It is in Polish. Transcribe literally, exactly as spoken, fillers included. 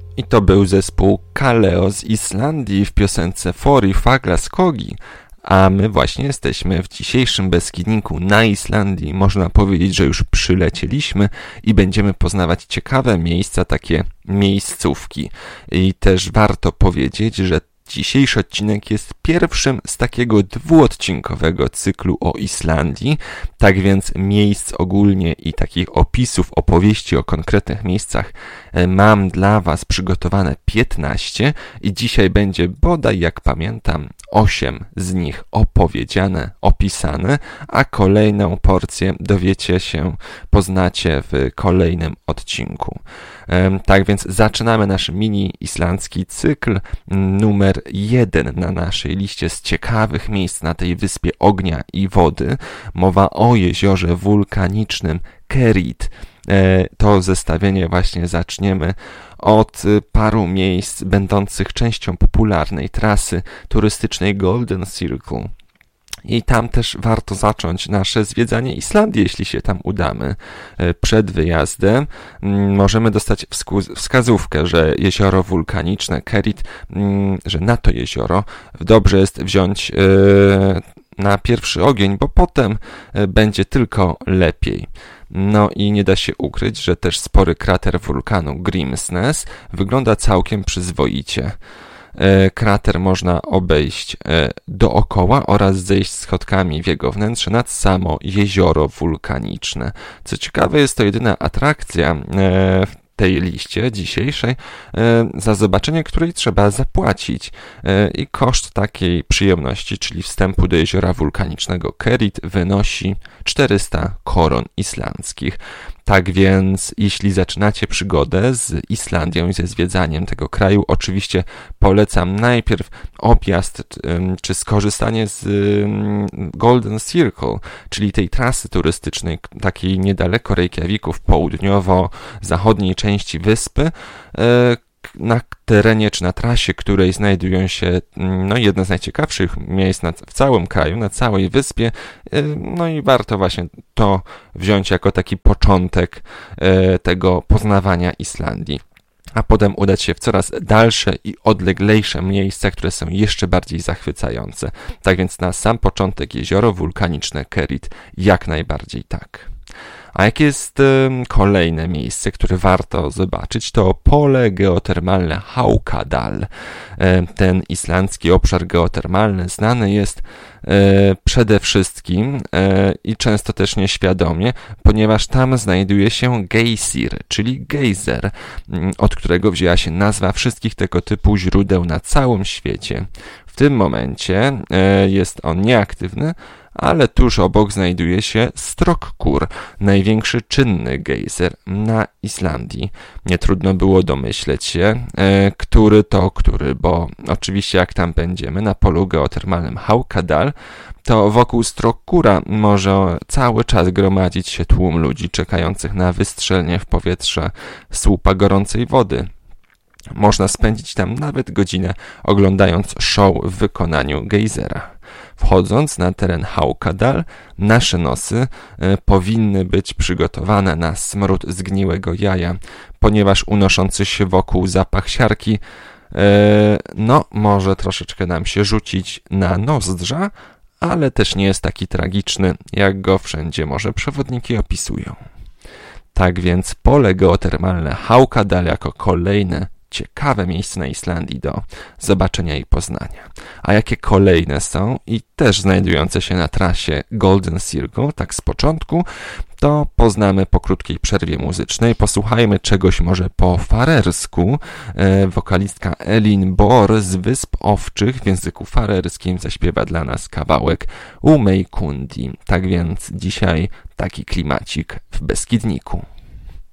I to był zespół Kaleo z Islandii w piosence Fori Faglaskogi, a my właśnie jesteśmy w dzisiejszym Beskidniku na Islandii. Można powiedzieć, że już przylecieliśmy i będziemy poznawać ciekawe miejsca, takie miejscówki. I też warto powiedzieć, że dzisiejszy odcinek jest pierwszym z takiego dwuodcinkowego cyklu o Islandii, tak więc miejsc ogólnie i takich opisów, opowieści o konkretnych miejscach mam dla Was przygotowane piętnaście i dzisiaj będzie bodaj, jak pamiętam, osiem z nich opowiedziane, opisane, a kolejną porcję dowiecie się, poznacie w kolejnym odcinku. Tak więc zaczynamy nasz mini islandzki cykl numer jeden na naszej liście z ciekawych miejsc na tej wyspie ognia i wody. Mowa o jeziorze wulkanicznym Kerit. To zestawienie właśnie zaczniemy od paru miejsc będących częścią popularnej trasy turystycznej Golden Circle. I tam też warto zacząć nasze zwiedzanie Islandii, jeśli się tam udamy. Przed wyjazdem możemy dostać wskazówkę, że jezioro wulkaniczne Kerit, że na to jezioro dobrze jest wziąć na pierwszy ogień, bo potem będzie tylko lepiej. No i nie da się ukryć, że też spory krater wulkanu Grimsnes wygląda całkiem przyzwoicie. Krater można obejść dookoła oraz zejść schodkami w jego wnętrze nad samo jezioro wulkaniczne. Co ciekawe, jest to jedyna atrakcja w tej liście dzisiejszej, za zobaczenie której trzeba zapłacić. I koszt takiej przyjemności, czyli wstępu do jeziora wulkanicznego Kerit, wynosi czterysta koron islandzkich. Tak więc, jeśli zaczynacie przygodę z Islandią i ze zwiedzaniem tego kraju, oczywiście polecam najpierw objazd czy skorzystanie z Golden Circle, czyli tej trasy turystycznej, takiej niedaleko Reykjaviku w południowo-zachodniej części wyspy, na terenie czy na trasie, której znajdują się no, jedne z najciekawszych miejsc na, w całym kraju, na całej wyspie. No i warto właśnie to wziąć jako taki początek tego poznawania Islandii. A potem udać się w coraz dalsze i odleglejsze miejsca, które są jeszcze bardziej zachwycające. Tak więc na sam początek jezioro wulkaniczne Kerit jak najbardziej tak. A jakie jest y, kolejne miejsce, które warto zobaczyć, to pole geotermalne Haukadal. Y, ten islandzki obszar geotermalny znany jest y, przede wszystkim y, i często też nieświadomie, ponieważ tam znajduje się geysir, czyli gejzer, y, od którego wzięła się nazwa wszystkich tego typu źródeł na całym świecie. W tym momencie y, jest on nieaktywny, ale tuż obok znajduje się Strokkur, największy czynny gejzer na Islandii. Nie trudno było domyśleć się, e, który to który, bo oczywiście jak tam będziemy na polu geotermalnym Haukadal, to wokół Strokkura może cały czas gromadzić się tłum ludzi czekających na wystrzelenie w powietrze słupa gorącej wody. Można spędzić tam nawet godzinę oglądając show w wykonaniu gejzera. Wchodząc na teren Haukadal, nasze nosy y, powinny być przygotowane na smród zgniłego jaja, ponieważ unoszący się wokół zapach siarki y, no może troszeczkę nam się rzucić na nozdrza, ale też nie jest taki tragiczny, jak go wszędzie może przewodniki opisują. Tak więc pole geotermalne Haukadal jako kolejne ciekawe miejsce na Islandii do zobaczenia i poznania. A jakie kolejne są i też znajdujące się na trasie Golden Circle, tak z początku, to poznamy po krótkiej przerwie muzycznej. Posłuchajmy czegoś może po farersku. E, wokalistka Elin Bor z Wysp Owczych w języku farerskim zaśpiewa dla nas kawałek Umej Kundi. Tak więc dzisiaj taki klimacik w Beskidniku.